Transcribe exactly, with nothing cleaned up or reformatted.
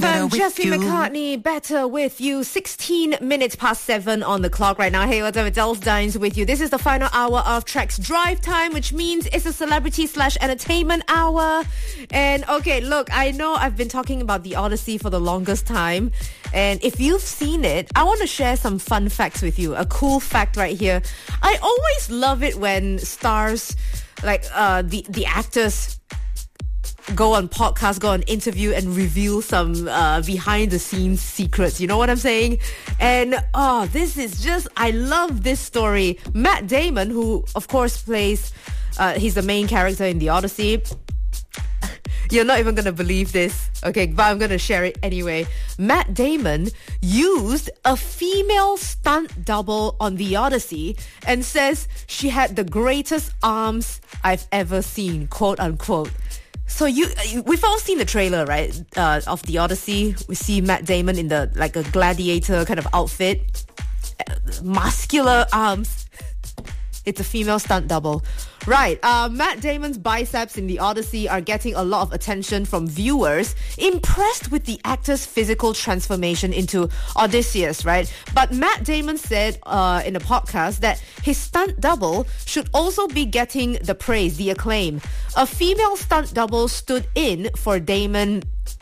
F M, Jesse you. McCartney, Better With You. sixteen minutes past seven on the clock right now. Hey, what's up? It's Els Dines with you. This is the final hour of Trek's Drive Time, which means it's a celebrity slash entertainment hour. And okay, look, I know I've been talking about The Odyssey for the longest time. And if you've seen it, I want to share some fun facts with you. A cool fact right here. I always love it when stars, like uh, the, the actors, go on podcasts, go on interview and reveal some uh, behind the scenes secrets. You know what I'm saying? And oh, this is just, I love this story. Matt Damon, who of course plays, uh, he's the main character in The Odyssey. You're not even going to believe this. Okay, but I'm going to share it anyway. Matt Damon used a female stunt double on The Odyssey and says she had the greatest arms I've ever seen, quote unquote. So you, we've all seen the trailer, right, uh, of The Odyssey. We see Matt Damon in the, like a gladiator kind of outfit. Uh, muscular arms. It's a female stunt double. Right, uh, Matt Damon's biceps in The Odyssey are getting a lot of attention from viewers, impressed with the actor's physical transformation into Odysseus, right? But Matt Damon said uh, in a podcast that his stunt double should also be getting the praise, the acclaim. A female stunt double stood in for Damon